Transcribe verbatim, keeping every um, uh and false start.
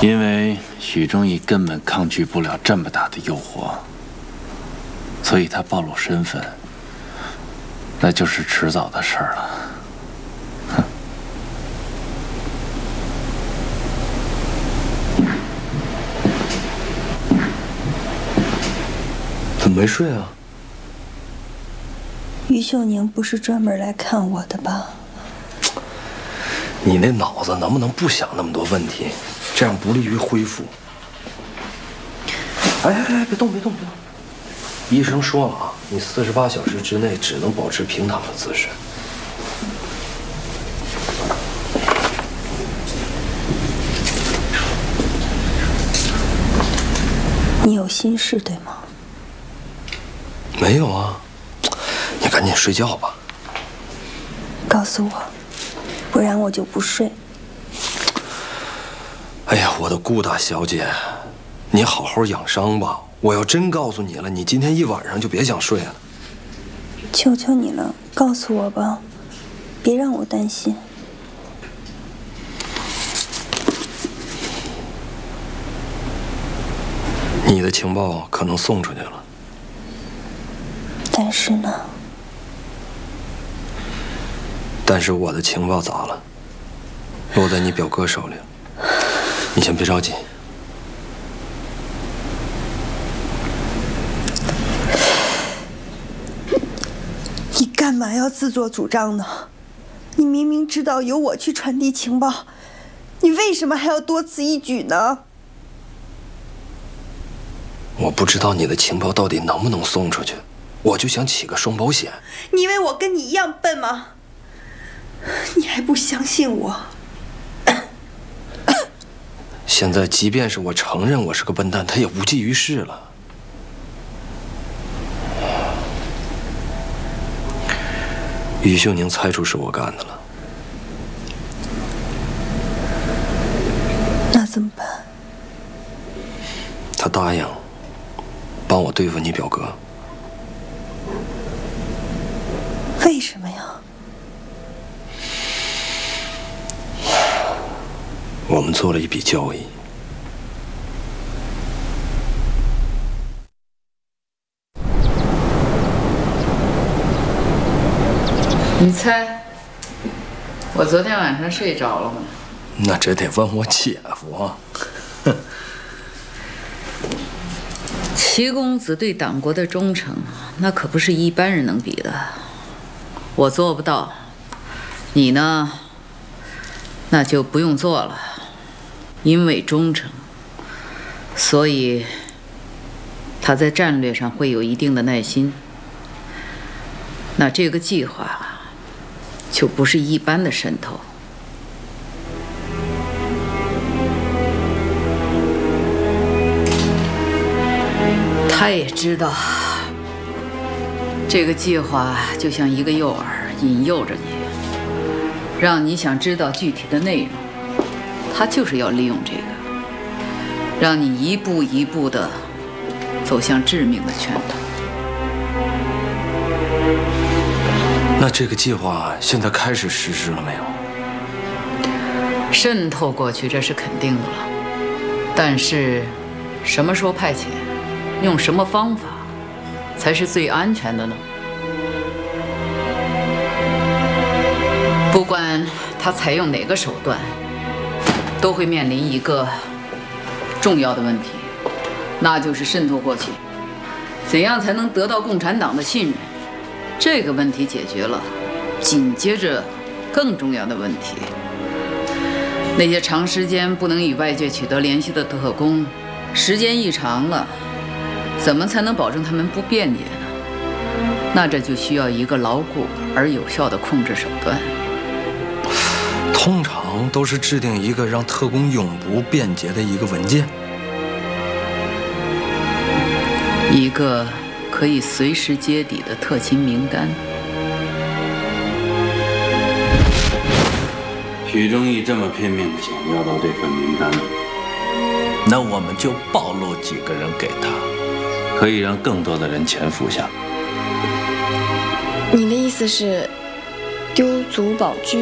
因为许忠义根本抗拒不了这么大的诱惑，所以他暴露身份，那就是迟早的事儿了。哼。 怎么没睡啊？ 于秀宁不是专门来看我的吧？ 你那脑子能不能不想那么多问题？这样不利于恢复。哎哎哎，别动别动别动！医生说了啊，你四十八小时之内只能保持平躺的姿势。 你有心事对吗？ 没有啊，你赶紧睡觉吧。 告诉我，不然我就不睡。 哎呀，我的顾大小姐，你好好养伤吧。我要真告诉你了，你今天一晚上就别想睡了。 求求你了，告诉我吧，别让我担心。 你的情报可能送出去了， 但是呢？ 但是我的情报咋了？落在你表哥手里了。你先别着急。 你干嘛要自作主张呢？你明明知道由我去传递情报，你为什么还要多此一举呢？ 我不知道你的情报到底能不能送出去，我就想起个双保险。 你以为我跟你一样笨吗？你还不相信我？ 现在即便是我承认我是个笨蛋，他也无济于事了。于秀宁猜出是我干的了， 那怎么办？ 他答应帮我对付你表哥。 为什么呀？ 我们做了一笔交易。 你猜，我昨天晚上睡着了吗？ 那这得问我姐夫啊。 齐公子对党国的忠诚，那可不是一般人能比的。我做不到，你呢？那就不用做了。因为忠诚，所以他在战略上会有一定的耐心。那这个计划就不是一般的渗透。他也知道，这个计划就像一个诱饵，引诱着你，让你想知道具体的内容。他就是要利用这个，让你一步一步地走向致命的圈套。 那这个计划现在开始实施了没有？ 渗透过去，这是肯定的了。但是，什么时候派遣，用什么方法，才是最安全的呢？不管他采用哪个手段，都会面临一个重要的问题，那就是渗透过去，怎样才能得到共产党的信任？这个问题解决了，紧接着更重要的问题，那些长时间不能与外界取得联系的特工，时间一长了，怎么才能保证他们不便捷呢？那这就需要一个牢固而有效的控制手段。 通常都是制定一个让特工永不便捷的一个文件， 一个可以随时揭底的特勤名单。 许忠义这么拼命的想要到这份名单，那我们就暴露几个人给他，可以让更多的人潜伏下。 你的意思是丢卒保车？